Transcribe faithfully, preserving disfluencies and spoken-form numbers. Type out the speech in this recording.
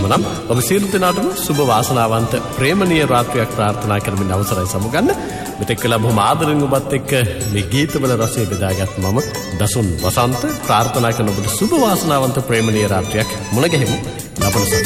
එහෙමනම් ඔබ සියලු දෙනාටම සුබ වාසනාවන්ත ප්‍රේමණීය රාත්‍රියක් ප්‍රාර්ථනා කරමින් අවසරයි සමුගන්න. මෙතෙක් කල බොහොම ආදරෙන් ඔබත් එක්ක මේ ගීතවල රසය බෙදාගත් මම දසුන් වසන්ත ප්‍රාර්ථනා කරන ඔබට සුබ වාසනාවන්ත ප්‍රේමණීය රාත්‍රියක් මුණ ගැහෙමු. ලබන